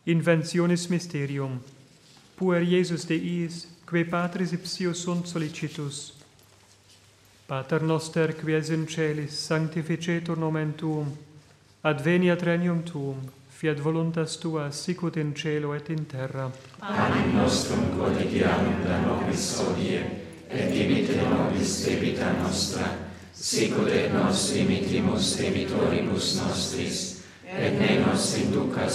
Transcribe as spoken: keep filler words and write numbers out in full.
Inventionis mysterium. Puer Iesus Deis, que Patris ipsius sunt solicitus. Pater noster, qui es in celis, sanctificetur nomen tuum, adveniat regnum tuum, fiat voluntas tua, sicut in cielo et in terra. Panem nostrum quotidianum da nobis hodie, et dimitte nobis debita nostra, sicut et nos dimittimus debitoribus nostris, et ne nos inducas